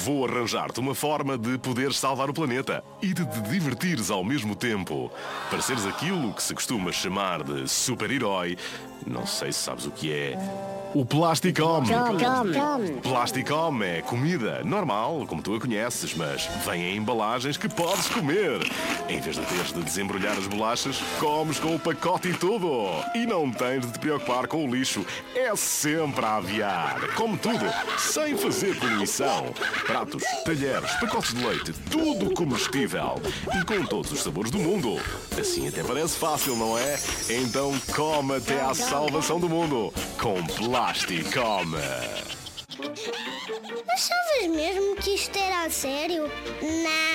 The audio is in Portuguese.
Vou arranjar-te uma forma de poderes salvar o planeta e de te divertires ao mesmo tempo. Para seres aquilo que se costuma chamar de super-herói, não sei se sabes o que é. O Plasticom. Plasticom é comida normal, como tu a conheces, mas vem em embalagens que podes comer. Em vez de teres de desembrulhar as bolachas, comes com o pacote e tudo. E não tens de te preocupar com o lixo. É sempre a aviar. Come tudo, sem fazer poluição. Pratos, talheres, pacotes de leite, tudo comestível. E com todos os sabores do mundo. Assim até parece fácil, não é? Então come até à salvação do mundo. Com Plasticom. Achavas mesmo que isto era a sério? Não.